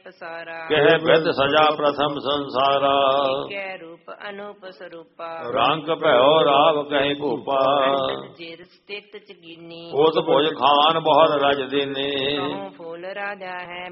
ਪਸਾਰਾ। ਕਹਿ ਬਿਦ ਸਜਾ ਪ੍ਰਥਮ ਸੰਸਾਰਾ। ਕੈ ਰੂਪ ਅਨੂਪ ਸਰੂਪਾ। ਰੰਗ ਭਇਓ ਰਾਵ ਕਹਿ ਭੂਪਾ। ਜਿਰ ਸਥਿਤ ਚਗੀਨੀ। ਉਸ ਭੁਜ ਖਾਨ ਬਹੁਤ ਰਜ ਦੀਨੀ। ਕਹੂੰ ਫੂਲ ਰਾਜਾ ਹੈ